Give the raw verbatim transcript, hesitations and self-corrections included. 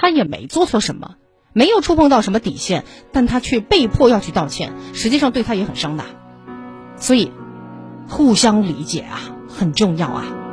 他也没做错什么，没有触碰到什么底线，但他却被迫要去道歉，实际上对他也很伤的。所以互相理解啊，很重要啊。